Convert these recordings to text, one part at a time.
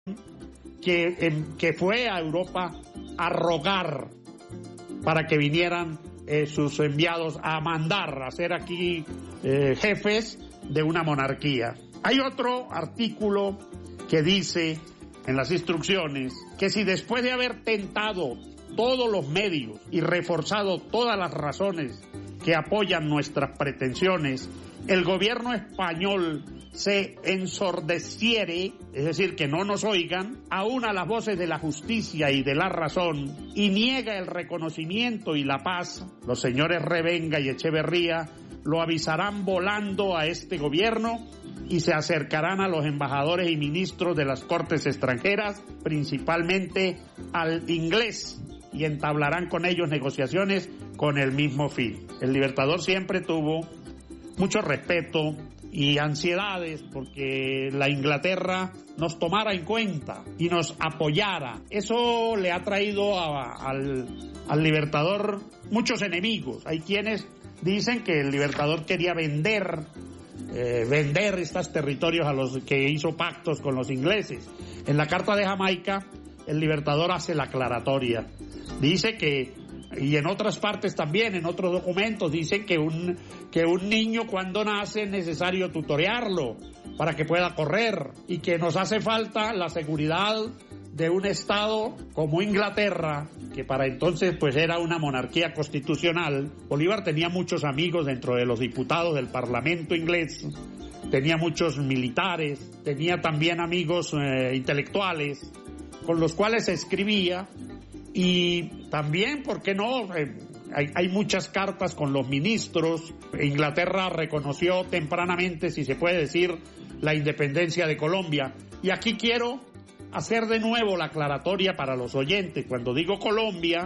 que fue a Europa a rogar para que vinieran sus enviados a mandar, a ser aquí jefes de una monarquía. Hay otro artículo que dice en las instrucciones que si después de haber tentado todos los medios y reforzado todas las razones que apoyan nuestras pretensiones, el gobierno español se ensordeciere, es decir, que no nos oigan, aún a las voces de la justicia y de la razón, y niega el reconocimiento y la paz, los señores Revenga y Echeverría lo avisarán volando a este gobierno y se acercarán a los embajadores y ministros de las cortes extranjeras, principalmente al inglés, y entablarán con ellos negociaciones con el mismo fin. El Libertador siempre tuvo mucho respeto y ansiedades porque la Inglaterra nos tomara en cuenta y nos apoyara. Eso le ha traído al Libertador muchos enemigos. Hay quienes dicen que el Libertador quería vender estos territorios a los que hizo pactos con los ingleses. En la Carta de Jamaica, el Libertador hace la aclaratoria. Dice que, y en otras partes también, en otros documentos, dicen que un niño cuando nace es necesario tutorearlo para que pueda correr y que nos hace falta la seguridad de un Estado como Inglaterra, que para entonces pues era una monarquía constitucional. Bolívar tenía muchos amigos dentro de los diputados del Parlamento inglés, tenía muchos militares, tenía también amigos intelectuales con los cuales se escribía. Y también, ¿por qué no? Hay muchas cartas con los ministros. Inglaterra reconoció tempranamente, si se puede decir, la independencia de Colombia. Y aquí quiero hacer de nuevo la aclaratoria para los oyentes. Cuando digo Colombia,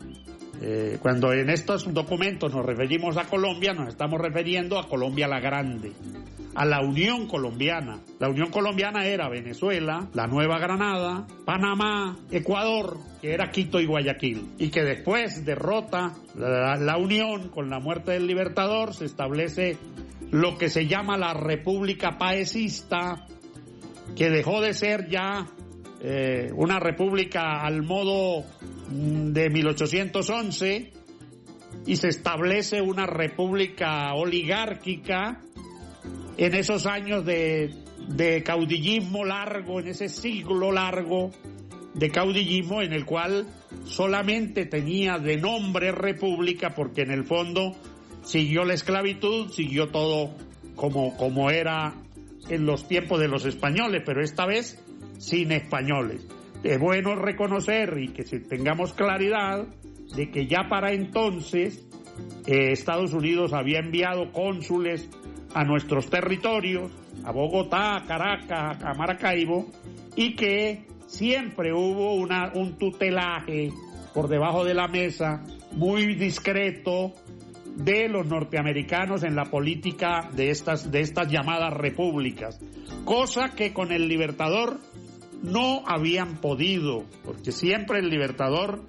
cuando en estos documentos nos referimos a Colombia, nos estamos refiriendo a Colombia la Grande, a la Unión Colombiana. La Unión Colombiana era Venezuela, la Nueva Granada, Panamá, Ecuador, que era Quito y Guayaquil, y que después derrota la Unión con la muerte del Libertador, se establece lo que se llama la República Paecista, que dejó de ser ya una república al modo de 1811 y se establece una república oligárquica en esos años de caudillismo largo, en ese siglo largo de caudillismo en el cual solamente tenía de nombre república porque en el fondo siguió la esclavitud, siguió todo como era en los tiempos de los españoles, pero esta vez sin españoles. Es bueno reconocer y que tengamos claridad de que ya para entonces Estados Unidos había enviado cónsules a nuestros territorios, a Bogotá, a Caracas, a Maracaibo, y que siempre hubo un tutelaje por debajo de la mesa muy discreto de los norteamericanos en la política de estas llamadas repúblicas, cosa que con el Libertador no habían podido, porque siempre el Libertador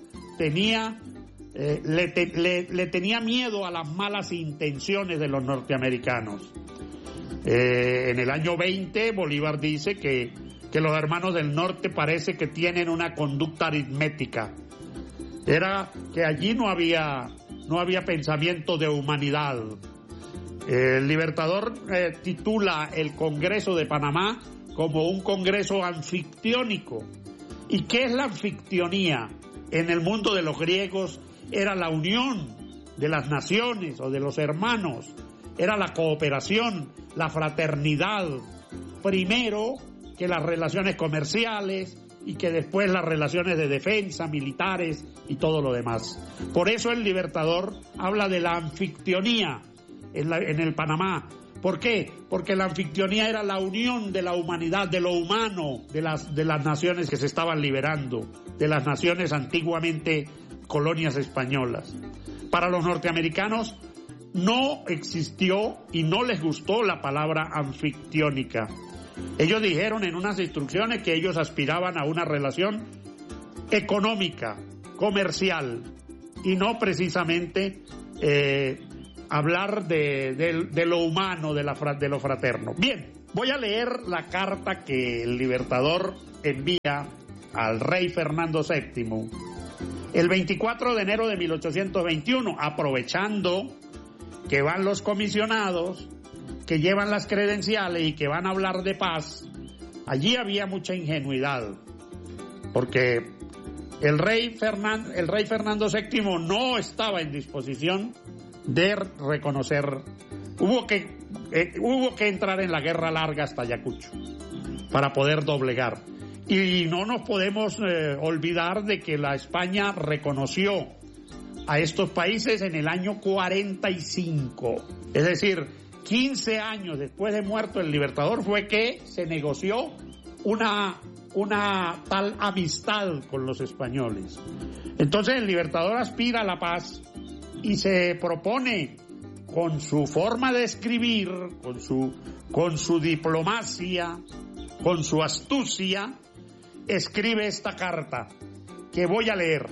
le tenía miedo a las malas intenciones de los norteamericanos. En el año 20 Bolívar dice que los hermanos del norte parece que tienen una conducta aritmética. Era que allí no había pensamiento de humanidad. El Libertador titula el Congreso de Panamá como un congreso anfictiónico. ¿Y qué es la anfictionía? En el mundo de los griegos era la unión de las naciones o de los hermanos, era la cooperación, la fraternidad, primero que las relaciones comerciales y que después las relaciones de defensa, militares y todo lo demás. Por eso el Libertador habla de la anfictionía en el Panamá. ¿Por qué? Porque la anfictionía era la unión de la humanidad, de lo humano, de las naciones que se estaban liberando, de las naciones antiguamente colonias españolas. Para los norteamericanos no existió y no les gustó la palabra anfictiónica. Ellos dijeron en unas instrucciones que ellos aspiraban a una relación económica, comercial, y no precisamente hablar de lo humano, de lo fraterno. Bien, voy a leer la carta que el Libertador envía al rey Fernando VII el 24 de enero de 1821, aprovechando que van los comisionados, que llevan las credenciales y que van a hablar de paz. Allí había mucha ingenuidad, porque el rey Fernando VII no estaba en disposición de reconocer. Hubo que entrar en la guerra larga hasta Ayacucho para poder doblegar. Y no nos podemos olvidar de que la España reconoció a estos países en el año 45. Es decir, 15 años después de muerto el Libertador fue que se negoció una tal amistad con los españoles. Entonces el Libertador aspira a la paz y se propone, con su forma de escribir, con su diplomacia, con su astucia, escribe esta carta que voy a leer.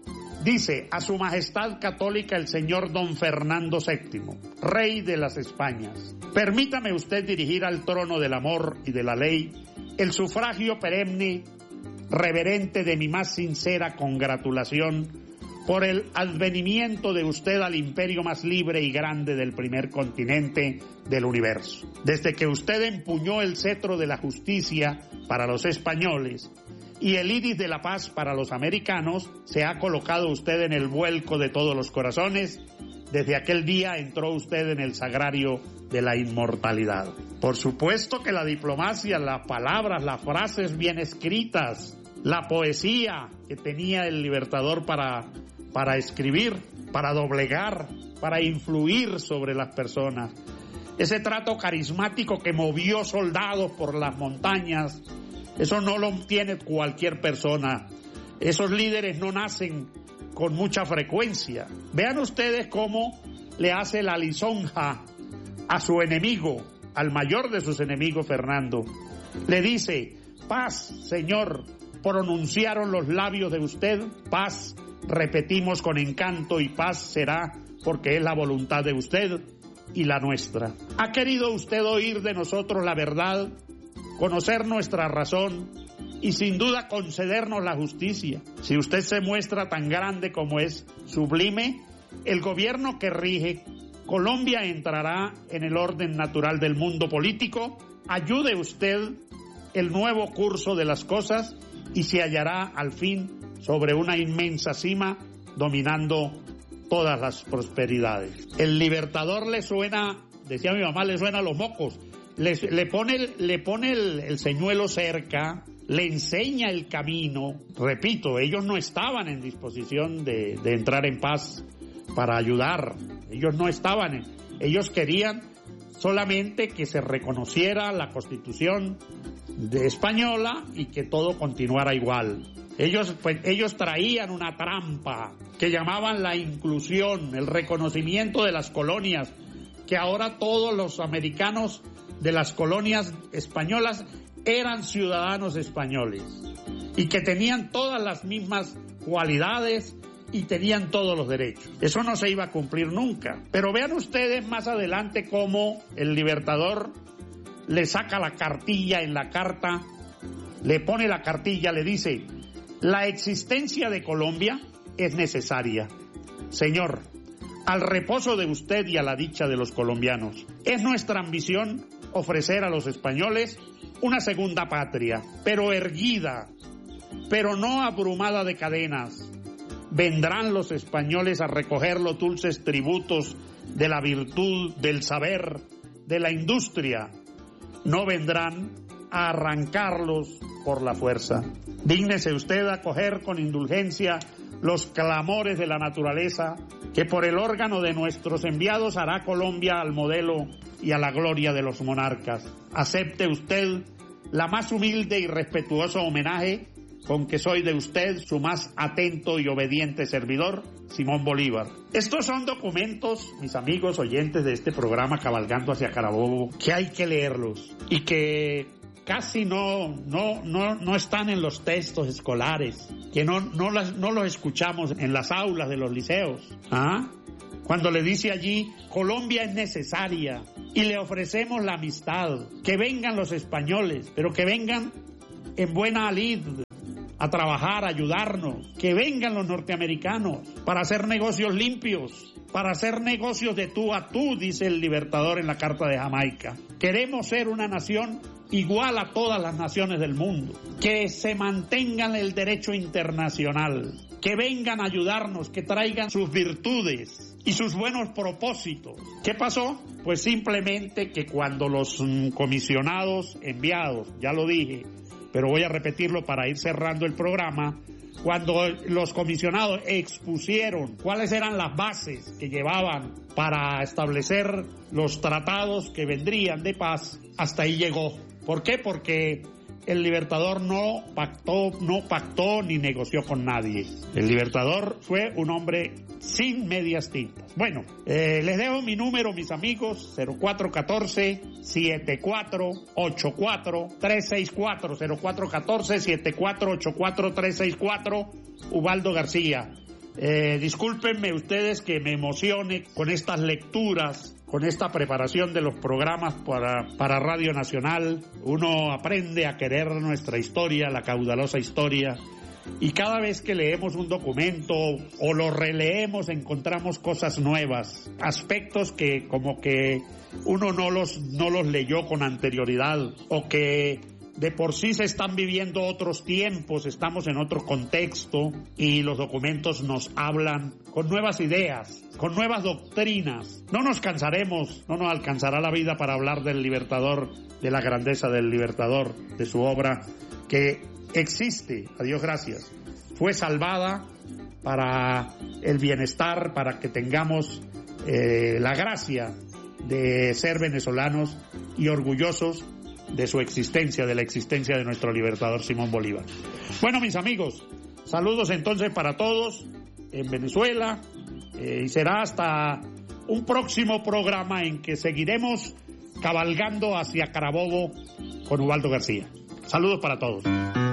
Dice: a Su Majestad Católica el señor don Fernando VII, Rey de las Españas, permítame usted dirigir al trono del amor y de la ley el sufragio perenne, reverente de mi más sincera congratulación por el advenimiento de usted al imperio más libre y grande del primer continente del universo. Desde que usted empuñó el cetro de la justicia para los españoles y el iris de la paz para los americanos, se ha colocado usted en el vuelco de todos los corazones. Desde aquel día entró usted en el sagrario de la inmortalidad. Por supuesto que la diplomacia, las palabras, las frases bien escritas, la poesía que tenía el Libertador para escribir, para doblegar, para influir sobre las personas. Ese trato carismático que movió soldados por las montañas, eso no lo tiene cualquier persona. Esos líderes no nacen con mucha frecuencia. Vean ustedes cómo le hace la lisonja a su enemigo, al mayor de sus enemigos, Fernando. Le dice: paz, señor, pronunciaron los labios de usted, paz, repetimos con encanto, y paz será, porque es la voluntad de usted y la nuestra. ¿Ha querido usted oír de nosotros la verdad, conocer nuestra razón y sin duda concedernos la justicia? Si usted se muestra tan grande como es sublime, el gobierno que rige Colombia entrará en el orden natural del mundo político. Ayude usted el nuevo curso de las cosas y se hallará al fin sobre una inmensa cima, dominando todas las prosperidades. El Libertador le suena, decía mi mamá, le suena a los mocos. Le pone el señuelo cerca, le enseña el camino. Repito, ellos no estaban en disposición de entrar en paz para ayudar. Ellos no estaban, ellos querían solamente que se reconociera la Constitución española y que todo continuara igual. Ellos traían una trampa que llamaban la inclusión, el reconocimiento de las colonias, que ahora todos los americanos de las colonias españolas eran ciudadanos españoles y que tenían todas las mismas cualidades y tenían todos los derechos. Eso no se iba a cumplir nunca. Pero vean ustedes más adelante cómo el Libertador le saca la cartilla en la carta, le pone la cartilla, le dice: la existencia de Colombia es necesaria, señor, al reposo de usted y a la dicha de los colombianos. Es nuestra ambición ofrecer a los españoles una segunda patria, pero erguida, pero no abrumada de cadenas. Vendrán los españoles a recoger los dulces tributos de la virtud, del saber, de la industria. No vendrán a arrancarlos por la fuerza. Dígnese usted a acoger con indulgencia los clamores de la naturaleza, que por el órgano de nuestros enviados hará Colombia al modelo y a la gloria de los monarcas. Acepte usted la más humilde y respetuoso homenaje con que soy de usted su más atento y obediente servidor, Simón Bolívar. Estos son documentos, mis amigos oyentes de este programa Cabalgando hacia Carabobo, que hay que leerlos y que casi no están en los textos escolares, que no los escuchamos en las aulas de los liceos. Cuando le dice allí: Colombia es necesaria y le ofrecemos la amistad, que vengan los españoles, pero que vengan en buena lid a trabajar, a ayudarnos, que vengan los norteamericanos para hacer negocios limpios, para hacer negocios de tú a tú, dice el Libertador en la Carta de Jamaica. Queremos ser una nación igual a todas las naciones del mundo, que se mantengan el derecho internacional, que vengan a ayudarnos, que traigan sus virtudes y sus buenos propósitos. ¿Qué pasó? Pues simplemente que cuando los comisionados enviados, ya lo dije, pero voy a repetirlo para ir cerrando el programa, cuando los comisionados expusieron cuáles eran las bases que llevaban para establecer los tratados que vendrían de paz, hasta ahí llegó. ¿Por qué? Porque el Libertador no pactó ni negoció con nadie. El Libertador fue un hombre sin medias tintas. Bueno, les dejo mi número, mis amigos, 0414-7484-364, 0414-7484-364, Ubaldo García. Discúlpenme ustedes que me emocione con estas lecturas, con esta preparación de los programas para Radio Nacional. Uno aprende a querer nuestra historia, la caudalosa historia, y cada vez que leemos un documento o lo releemos encontramos cosas nuevas, aspectos que como que uno no los leyó con anterioridad, o que de por sí se están viviendo otros tiempos, estamos en otro contexto y los documentos nos hablan con nuevas ideas, con nuevas doctrinas. No nos cansaremos, no nos alcanzará la vida para hablar del Libertador, de la grandeza del Libertador, de su obra que existe, a Dios gracias, fue salvada para el bienestar, para que tengamos la gracia de ser venezolanos y orgullosos de su existencia, de la existencia de nuestro Libertador Simón Bolívar. Bueno, mis amigos, saludos entonces para todos en Venezuela, y será hasta un próximo programa en que seguiremos cabalgando hacia Carabobo con Ubaldo García. Saludos para todos.